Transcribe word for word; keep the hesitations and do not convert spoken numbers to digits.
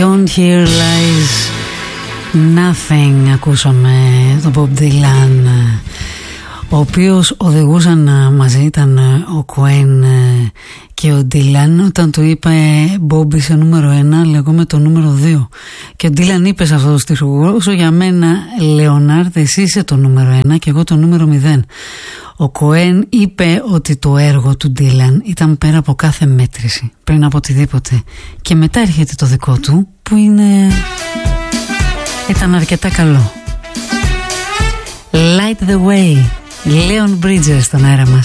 Don't Here Lies Nothing. Ακούσαμε τον Bob Dylan, ο οποίος οδηγούσαν μαζί, ήταν ο Cohen και ο Dylan. Όταν του είπε Bob είσαι νούμερο ένα, λέγω με το νούμερο δύο. Και ο Dylan είπε σε αυτό το στιχουργό, όσο για μένα Λεωνάρντ εσύ είσαι το νούμερο ένα και εγώ το νούμερο μηδέν. Ο Cohen είπε ότι το έργο του Dylan ήταν πέρα από κάθε μέτρηση, πριν από οτιδήποτε. Και μετά έρχεται το δικό του που είναι... ήταν αρκετά καλό. Light the Way, Leon Bridges στον αέρα μας.